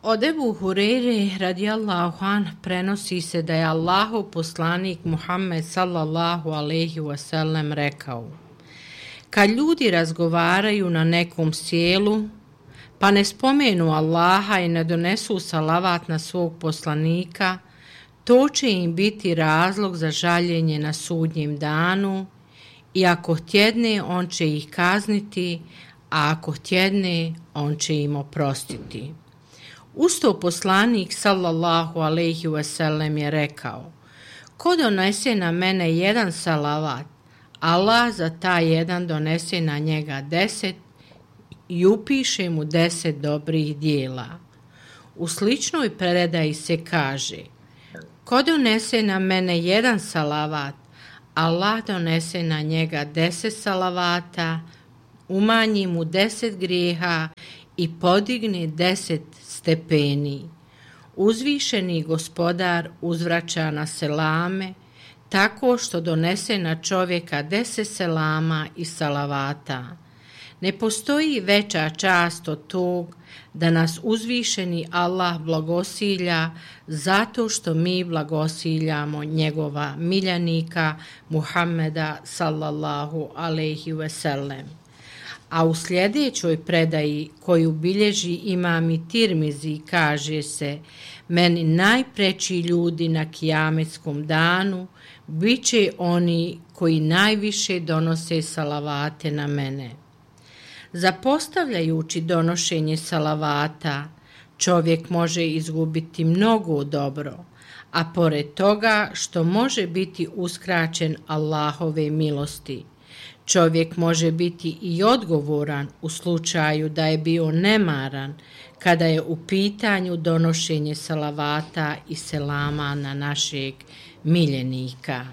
Od Ebu Hureyre radijallahu anh prenosi se da je Allahov poslanik Muhammed sallallahu alejhi ve sellem rekao: kad ljudi razgovaraju na nekom sjelu, pa ne spomenu Allaha i ne donesu salavat na svog poslanika, to će im biti razlog za žaljenje na sudnjem danu i ako htjedne, on će ih kazniti, a ako htjedne, on će im oprostiti. Usto poslanik sallallahu alejhi ve sellem je rekao: ko donese na mene jedan salavat, Allah za taj jedan donese na njega 10 i upiše mu 10 dobrih dijela. U sličnoj predaji se kaže: ko donese na mene jedan salavat, Allah donese na njega 10 salavata, umanji mu 10 grijeha i podigne 10 stepeni. Uzvišeni gospodar uzvraća na selame tako što donese na čovjeka 10 selama i salavata. Ne postoji veća čast od tog da nas uzvišeni Allah blagosilja zato što mi blagosiljamo njegova miljenika Muhammeda sallallahu alejhi ve sellem. A u sljedećoj predaji koju bilježi imam Tirmizi kaže se: meni najpreći ljudi na kijametskom danu bit će oni koji najviše donose salavate na mene. Zapostavljajući donošenje salavata, čovjek može izgubiti mnogo dobro, a pored toga što može biti uskraćen Allahove milosti, čovjek može biti i odgovoran u slučaju da je bio nemaran kada je u pitanju donošenje salavata i selama na našeg miljenika.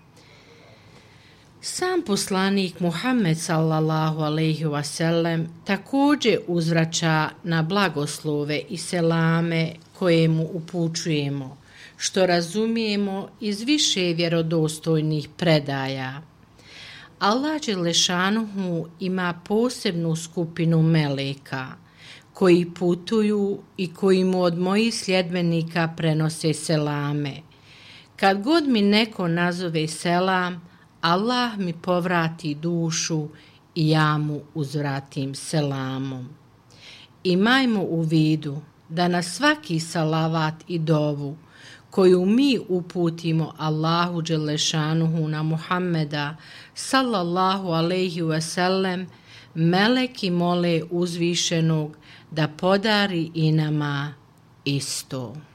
Sam poslanik Muhammed sallallahu alejhi ve sellem također uzvraća na blagoslove i selame koje mu upućujemo, što razumijemo iz više vjerodostojnih predaja. Allah dželešanuhu ima posebnu skupinu meleka koji putuju i koji mu od mojih sljedbenika prenose selame. Kad god mi neko nazove selam, Allah mi povrati dušu i ja mu uzvratim selamom. Imajmo u vidu da na svaki salavat i dovu koju mi uputimo Allahu dželešanuhu na Muhammeda sallallahu alejhi ve sellem, meleki mole uzvišenog da podari i nama isto.